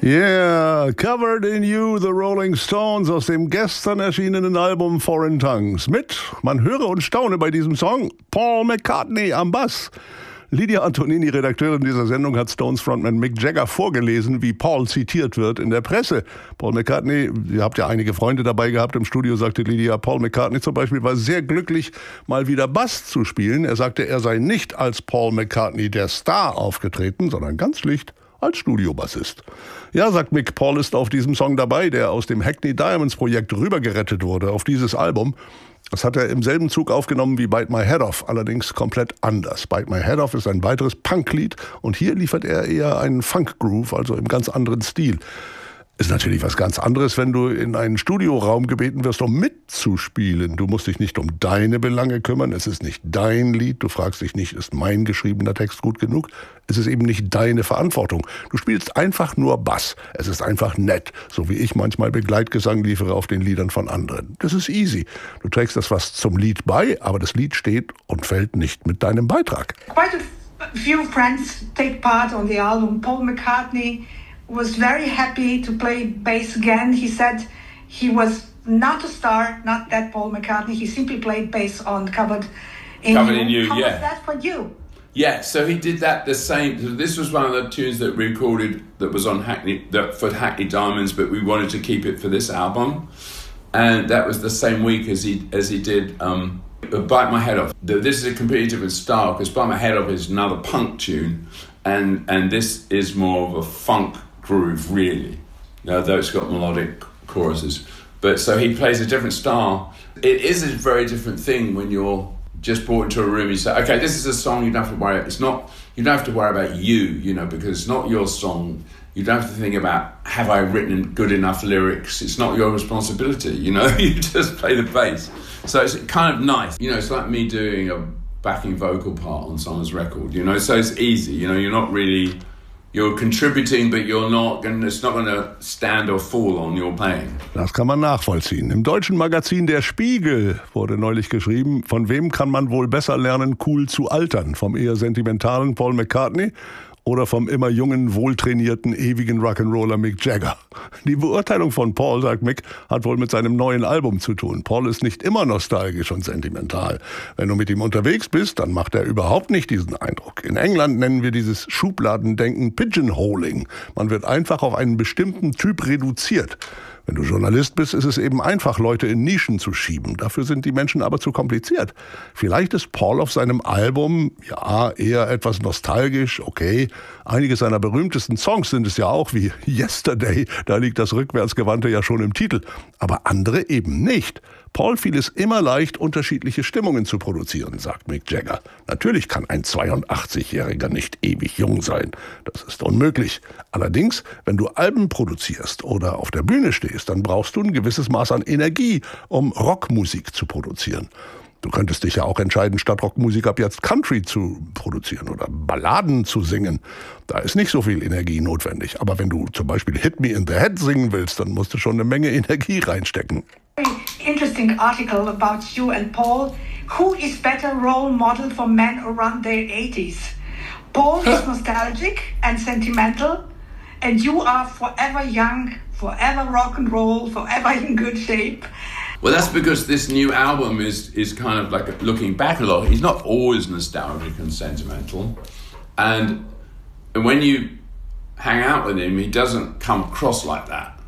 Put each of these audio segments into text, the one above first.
Yeah, Covered in You, The Rolling Stones aus dem gestern erschienenen Album Foreign Tongues. Mit, man höre und staune bei diesem Song, Paul McCartney am Bass. Lydia Antonini, Redakteurin dieser Sendung, hat Stones Frontman Mick Jagger vorgelesen, wie Paul zitiert wird in der Presse. Paul McCartney, ihr habt ja einige Freunde dabei gehabt im Studio, sagte Lydia. Paul McCartney zum Beispiel war sehr glücklich, mal wieder Bass zu spielen. Er sagte, er sei nicht als Paul McCartney der Star aufgetreten, sondern ganz schlicht als Studiobassist. Ja, sagt Mick, Paul ist auf diesem Song dabei, der aus dem Hackney Diamonds Projekt rübergerettet wurde, auf dieses Album. Das hat er im selben Zug aufgenommen wie Bite My Head Off, allerdings komplett anders. Bite My Head Off ist ein weiteres Punklied und hier liefert er eher einen Funk-Groove, also im ganz anderen Stil. Ist natürlich was ganz anderes, wenn du in einen Studioraum gebeten wirst, um mitzuspielen. Du musst dich nicht um deine Belange kümmern, es ist nicht dein Lied, du fragst dich nicht, ist mein geschriebener Text gut genug? Es ist eben nicht deine Verantwortung. Du spielst einfach nur Bass. Es ist einfach nett, so wie ich manchmal Begleitgesang liefere auf den Liedern von anderen. Das ist easy. Du trägst das was zum Lied bei, aber das Lied steht und fällt nicht mit deinem Beitrag. Quite a few friends take part on the album. Paul McCartney was very happy to play bass again. He said he was not a star, not that Paul McCartney. He simply played bass on Covered in You. How was that for you? Yeah, so he did that the same. This was one of the tunes that we recorded that was on for Hackney Diamonds, but we wanted to keep it for this album, and that was the same week as he did Bite My Head Off. This is a completely different style because Bite My Head Off is another punk tune, and this is more of a funk groove, really, though it's got melodic choruses. But so he plays a different style. It is a very different thing when you're just brought into a room. You say, okay, this is a song. You don't have to worry. You don't have to worry about you, because it's not your song. You don't have to think about, have I written good enough lyrics? It's not your responsibility. You just play the bass. So it's kind of nice. It's like me doing a backing vocal part on someone's record. So it's easy. You're not really. You're contributing, but it's not going to stand or fall on your playing. Das kann man nachvollziehen. Im deutschen Magazin Der Spiegel wurde neulich geschrieben, von wem kann man wohl besser lernen, cool zu altern? Vom eher sentimentalen Paul McCartney oder vom immer jungen, wohltrainierten, ewigen Rock'n'Roller Mick Jagger? Die Beurteilung von Paul, sagt Mick, hat wohl mit seinem neuen Album zu tun. Paul ist nicht immer nostalgisch und sentimental. Wenn du mit ihm unterwegs bist, dann macht er überhaupt nicht diesen Eindruck. In England nennen wir dieses Schubladendenken Pigeonholing. Man wird einfach auf einen bestimmten Typ reduziert. Wenn du Journalist bist, ist es eben einfach, Leute in Nischen zu schieben. Dafür sind die Menschen aber zu kompliziert. Vielleicht ist Paul auf seinem Album, ja, eher etwas nostalgisch, okay. Einige seiner berühmtesten Songs sind es ja auch, wie Yesterday. Da liegt das Rückwärtsgewandte ja schon im Titel. Aber andere eben nicht. Paul fiel es immer leicht, unterschiedliche Stimmungen zu produzieren, sagt Mick Jagger. Natürlich kann ein 82-Jähriger nicht ewig jung sein. Das ist unmöglich. Allerdings, wenn du Alben produzierst oder auf der Bühne stehst, dann brauchst du ein gewisses Maß an Energie, um Rockmusik zu produzieren. Du könntest dich ja auch entscheiden, statt Rockmusik ab jetzt Country zu produzieren oder Balladen zu singen. Da ist nicht so viel Energie notwendig. Aber wenn du zum Beispiel Hit Me in the Head singen willst, dann musst du schon eine Menge Energie reinstecken. Interesting article about you and Paul. Who is better role model for men around their 80s? Paul is nostalgic and sentimental, and you are forever young, forever rock and roll, forever in good shape. Well, that's because this new album is kind of like looking back a lot. He's not always nostalgic and sentimental, and when you hang out with him, he doesn't come across like that.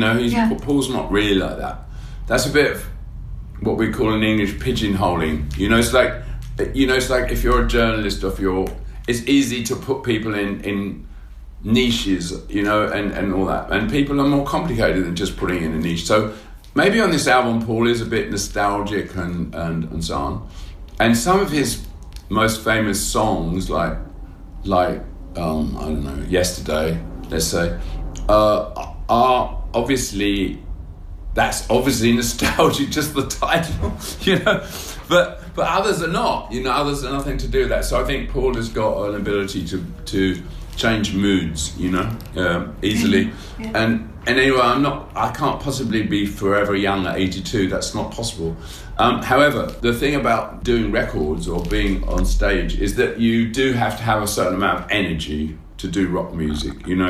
Paul's not really like that. That's a bit of what we call in English pigeonholing. It's like if you're a journalist, it's easy to put people in niches, and all that. And people are more complicated than just putting in a niche. So maybe on this album, Paul is a bit nostalgic and so on. And some of his most famous songs, like I don't know, Yesterday, let's say, are obviously. That's obviously nostalgic, just the title, But others are not, Others are nothing to do with that. So I think Paul has got an ability to change moods, easily. Yeah. And anyway, I can't possibly be forever young at 82. That's not possible. However, the thing about doing records or being on stage is that you do have to have a certain amount of energy to do rock music,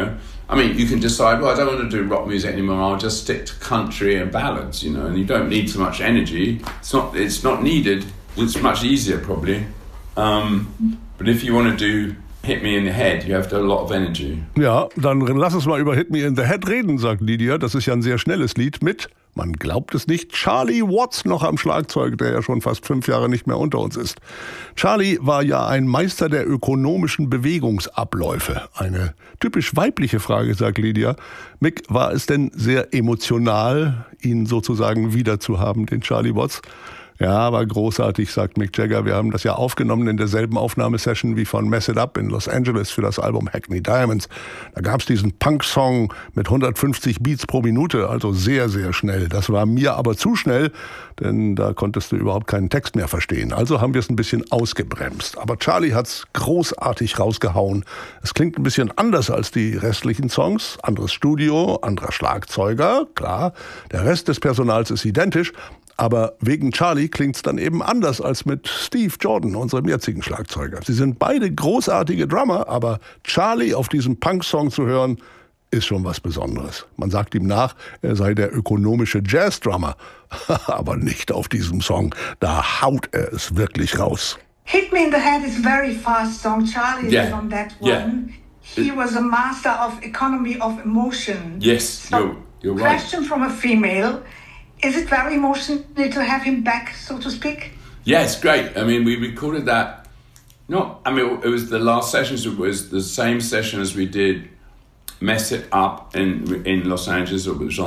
I mean, you can decide, well, I don't want to do rock music anymore, I'll just stick to country and ballads, you know, and you don't need so much energy. It's not needed. It's much easier, probably. But if you want to do Hit Me in the Head, you have to have a lot of energy. Ja, dann lass uns mal über Hit Me in the Head reden, sagt Lydia. Das ist ja ein sehr schnelles Lied mit, man glaubt es nicht, Charlie Watts noch am Schlagzeug, der ja schon fast 5 Jahre nicht mehr unter uns ist. Charlie war ja ein Meister der ökonomischen Bewegungsabläufe. Eine typisch weibliche Frage, sagt Lydia. Mick, war es denn sehr emotional, ihn sozusagen wiederzuhaben, den Charlie Watts? Ja, war großartig, sagt Mick Jagger. Wir haben das ja aufgenommen in derselben Aufnahmesession wie von Mess It Up in Los Angeles für das Album Hackney Diamonds. Da gab's diesen Punk-Song mit 150 Beats pro Minute, also sehr, sehr schnell. Das war mir aber zu schnell, denn da konntest du überhaupt keinen Text mehr verstehen. Also haben wir es ein bisschen ausgebremst. Aber Charlie hat's großartig rausgehauen. Es klingt ein bisschen anders als die restlichen Songs. Anderes Studio, anderer Schlagzeuger, klar. Der Rest des Personals ist identisch. Aber wegen Charlie klingt's dann eben anders als mit Steve Jordan, unserem jetzigen Schlagzeuger. Sie sind beide großartige Drummer, aber Charlie auf diesem Punk-Song zu hören, ist schon was Besonderes. Man sagt ihm nach, er sei der ökonomische Jazz-Drummer. Aber nicht auf diesem Song. Da haut er es wirklich raus. Hit Me in the Head is a very fast song. Charlie is on that one. Yeah. He was a master of economy of emotion. Yes, So, you're right. question from a female. Is it very emotional to have him back, so to speak? Yeah, it's great. I mean, we recorded that. It was the last sessions. It was the same session as we did Mess It Up in Los Angeles. It was